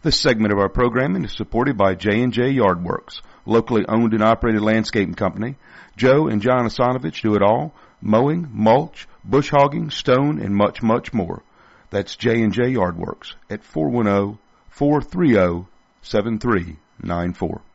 This segment of our programming is supported by J&J Yardworks, locally owned and operated landscaping company. Joe and John Asanovich do it all: mowing, mulch, bush hogging, stone, and much, much more. That's J&J Yardworks at 410-430-7394.